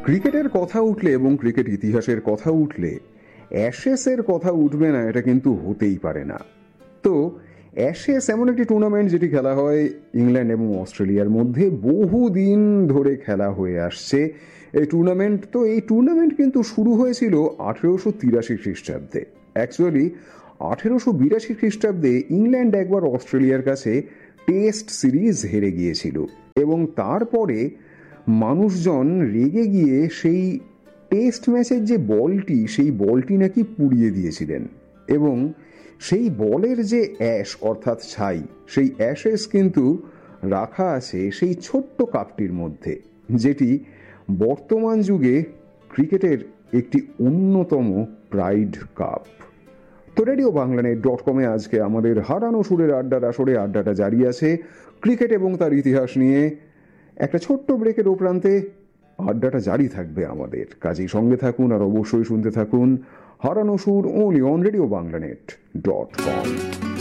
ক্রিকেটের কথা উঠলে এবং ক্রিকেট ইতিহাসের কথা উঠলে অ্যাশেসের কথা উঠবে না, এটা কিন্তু হতেই পারে না। তো অ্যাশেস এমন একটি টুর্নামেন্ট যেটি খেলা হয় ইংল্যান্ড এবং অস্ট্রেলিয়ার মধ্যে, বহুদিন ধরে খেলা হয়ে আসছে এই টুর্নামেন্ট কিন্তু শুরু হয়েছিল 1883 খ্রিস্টাব্দে। অ্যাকচুয়ালি 1882 খ্রিস্টাব্দে ইংল্যান্ড একবার অস্ট্রেলিয়ার কাছে টেস্ট সিরিজ হেরে গিয়েছিল এবং তারপরে মানুষজন রেগে গিয়ে সেই টেস্ট ম্যাচের যে বলটি, সেই বলটি নাকি পুড়িয়ে দিয়েছিলেন এবং সেই বলের যে অ্যাশ অর্থাৎ ছাই, সেই অ্যাশেস কিন্তু রাখা আছে সেই ছোট্ট কাপটির মধ্যে, যেটি বর্তমান যুগে ক্রিকেটের একটি অন্যতম প্রাইড কাপ। তো রেডিও বাংলানেট.com-এ আজকে আমাদের হারানো সুরের আড্ডার আসরে আড্ডাটা জারি আছে ক্রিকেট এবং তার ইতিহাস নিয়ে। একটা ছোট্ট ব্রেকের প্রান্তে আড্ডাটা জারি থাকবে আমাদের, কাজেই সঙ্গে থাকুন আর অবশ্যই শুনতে থাকুন হারানো সুর, only on রেডিও বাংলানেট.com।